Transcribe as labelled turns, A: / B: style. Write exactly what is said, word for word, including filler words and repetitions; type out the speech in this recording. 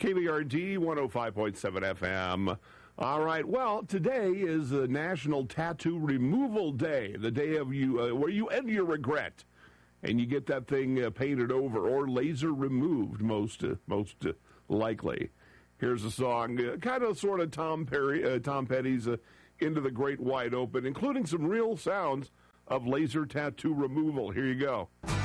A: K B R D one oh five point seven F M. All right. Well, today is the National Tattoo Removal Day, the day of you uh, where you end your regret and you get that thing uh, painted over or laser removed, most uh, most uh, likely. Here's a song, uh, kind of sort of Tom Perry, uh, Tom Petty's uh, Into the Great Wide Open, including some real sounds of laser tattoo removal. Here you go.